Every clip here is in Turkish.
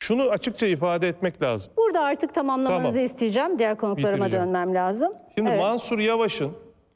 şunu açıkça ifade etmek lazım. Burada artık tamamlamanızı Tamam. isteyeceğim. Diğer konuklarıma Bitireceğim. dönmem lazım. Şimdi Evet. Mansur Yavaş'ın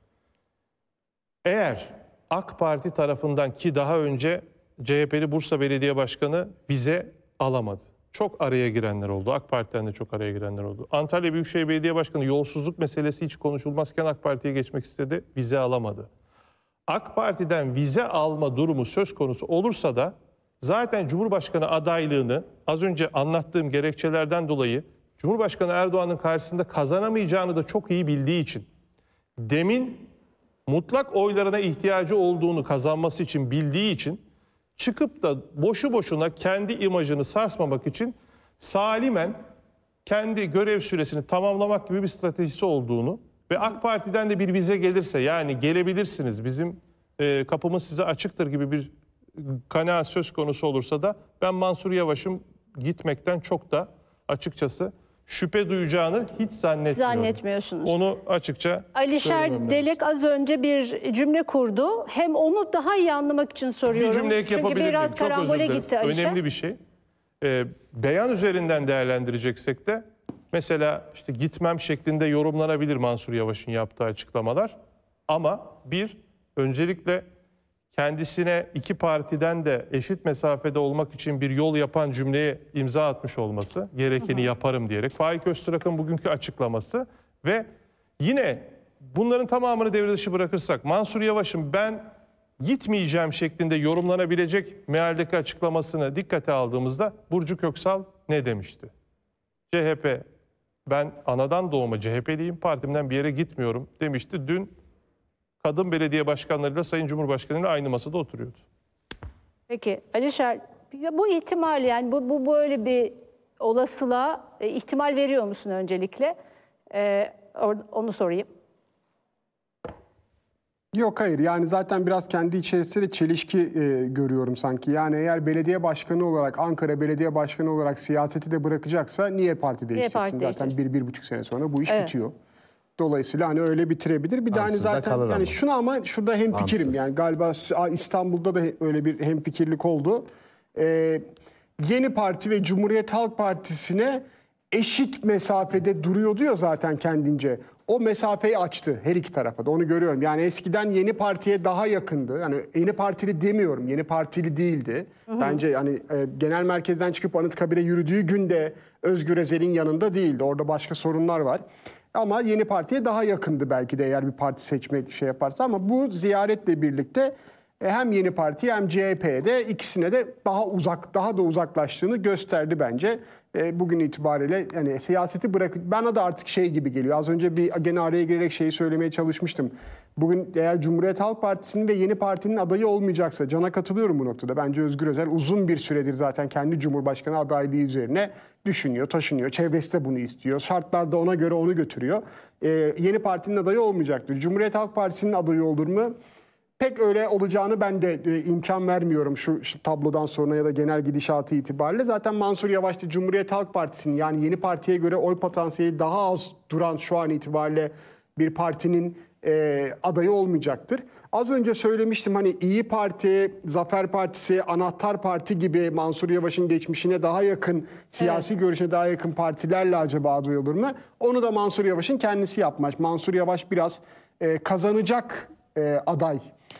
eğer AK Parti tarafından, ki daha önce CHP'li Bursa Belediye Başkanı vize alamadı. Çok araya girenler oldu. AK Parti'den de çok araya girenler oldu. Antalya Büyükşehir Belediye Başkanı yolsuzluk meselesi hiç konuşulmazken AK Parti'ye geçmek istedi. Vize alamadı. AK Parti'den vize alma durumu söz konusu olursa da zaten Cumhurbaşkanı adaylığını az önce anlattığım gerekçelerden dolayı Cumhurbaşkanı Erdoğan'ın karşısında kazanamayacağını da çok iyi bildiği için, demin mutlak oylarına ihtiyacı olduğunu kazanması için bildiği için, çıkıp da boşu boşuna kendi imajını sarsmamak için salimen kendi görev süresini tamamlamak gibi bir stratejisi olduğunu ve AK Parti'den de bir vize gelirse, yani gelebilirsiniz, bizim kapımız size açıktır gibi bir kanaat söz konusu olursa da ben Mansur Yavaş'ın gitmekten çok da açıkçası şüphe duyacağını hiç zannetmiyorum. Zannetmiyorsunuz. Onu açıkça Alişer Delek az önce bir cümle kurdu. Hem onu daha iyi anlamak için soruyorum. bir cümle Çünkü yapabilir miyim? biraz Çok özür karambole dilerim. gitti Alişer. Önemli bir şey. Beyan üzerinden değerlendireceksek de mesela işte gitmem şeklinde yorumlanabilir Mansur Yavaş'ın yaptığı açıklamalar. Ama öncelikle kendisine iki partiden de eşit mesafede olmak için bir yol yapan cümleye imza atmış olması, gerekeni yaparım diyerek, Faik Öztürk'ün bugünkü açıklaması ve yine bunların tamamını devre dışı bırakırsak Mansur Yavaş'ın ben gitmeyeceğim şeklinde yorumlanabilecek mealdeki açıklamasını dikkate aldığımızda Burcu Köksal ne demişti? CHP, ben anadan doğma CHP'liyim, partimden bir yere gitmiyorum demişti. Dün kadın belediye başkanlarıyla Sayın Cumhurbaşkanı'yla aynı masada oturuyordu. Peki Alişer, bu ihtimal, yani bu böyle bir olasılığa ihtimal veriyor musun öncelikle? Onu sorayım. Yok, hayır, yani zaten biraz kendi içerisinde çelişki görüyorum sanki. Yani eğer belediye başkanı olarak, Ankara Belediye Başkanı olarak siyaseti de bırakacaksa niye parti değiştirsin? Zaten 1-1,5 sene sonra bu iş bitiyor. Dolayısıyla hani öyle bitirebilir. Bir de hani zaten yani şunu, ama şurada hemfikirim. Yani galiba İstanbul'da da öyle bir hemfikirlik oldu. Yeni Parti ve Cumhuriyet Halk Partisi'ne eşit mesafede duruyordu ya zaten kendince. O mesafeyi açtı her iki tarafa da, onu görüyorum. Yani eskiden Yeni Parti'ye daha yakındı. Yani Yeni Partili demiyorum, Yeni Partili değildi. Bence yani genel merkezden çıkıp Anıtkabir'e yürüdüğü günde Özgür Özel'in yanında değildi. Orada başka sorunlar var. Ama Yeni Parti'ye daha yakındı belki de eğer bir parti seçmek yaparsa. Ama bu ziyaretle birlikte hem Yeni Parti'ye hem CHP'ye de, ikisine de daha da uzaklaştığını gösterdi bence. Bugün itibariyle yani siyaseti bana da artık şey gibi geliyor. Az önce gene araya girerek şeyi söylemeye çalışmıştım. Bugün eğer Cumhuriyet Halk Partisi'nin ve Yeni Parti'nin adayı olmayacaksa, Can'a katılıyorum bu noktada. Bence Özgür Özel uzun bir süredir zaten kendi Cumhurbaşkanı adaylığı üzerine düşünüyor, taşınıyor. Çevresi de bunu istiyor. Şartlar da ona göre onu götürüyor. Yeni Parti'nin adayı olmayacaktır. Cumhuriyet Halk Partisi'nin adayı olur mu? Pek öyle olacağını ben de imkan vermiyorum şu tablodan sonra ya da genel gidişatı itibariyle. Zaten Mansur Yavaş da Cumhuriyet Halk Partisi'nin, yani Yeni Parti'ye göre oy potansiyeli daha az duran şu an itibariyle bir partinin adayı olmayacaktır. Az önce söylemiştim, hani İyi Parti, Zafer Partisi, Anahtar Parti gibi Mansur Yavaş'ın geçmişine daha yakın, siyasi görüşe daha yakın partilerle acaba aday olur mu? Onu da Mansur Yavaş'ın kendisi yapmış. Mansur Yavaş biraz kazanacak aday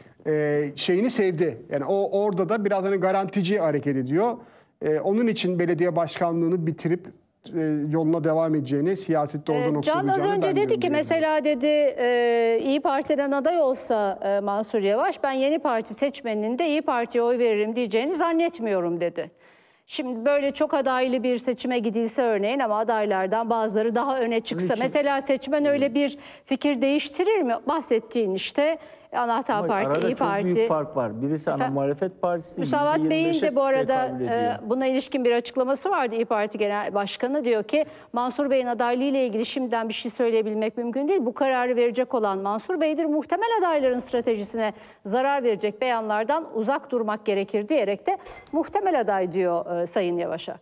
şeyini sevdi. Yani orada da biraz hani garantici hareket ediyor. Onun için belediye başkanlığını bitirip yoluna devam edeceğini, siyasette orada noktalayacağını Can az önce dedi ki mesela dedi İyi Parti'den aday olsa Mansur Yavaş, ben Yeni Parti seçmeninin de İyi Parti'ye oy veririm diyeceğini zannetmiyorum dedi. Şimdi böyle çok adaylı bir seçime gidilse örneğin, ama adaylardan bazıları daha öne çıksa, mesela seçmen öyle bir fikir değiştirir mi? Bahsettiğin işte Anahtar Parti, İyi Parti. Arada çok büyük fark var. Birisi ana muhalefet partisi. Müsavat Bey'in de bu arada buna ilişkin bir açıklaması vardı. İyi Parti Genel Başkanı diyor ki Mansur Bey'in adaylığı ile ilgili şimdiden bir şey söyleyebilmek mümkün değil. Bu kararı verecek olan Mansur Bey'dir. Muhtemel adayların stratejisine zarar verecek beyanlardan uzak durmak gerekir diyerek de muhtemel aday diyor Sayın Yavaş'a.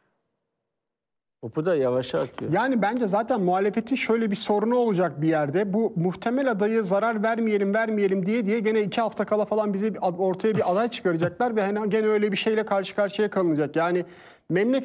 Topu da yavaşa atıyor. Yani bence zaten muhalefetin şöyle bir sorunu olacak bir yerde. Bu muhtemel adayı zarar vermeyelim diye gene 2 hafta kala falan bize ortaya bir aday çıkaracaklar ve hani gene öyle bir şeyle karşı karşıya kalınacak. Yani memleket